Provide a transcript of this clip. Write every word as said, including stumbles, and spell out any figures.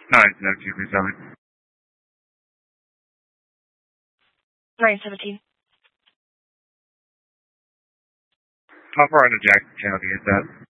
nine seventeen, please tell me. nine seventeen. How far on the Jackson Channel do you get that?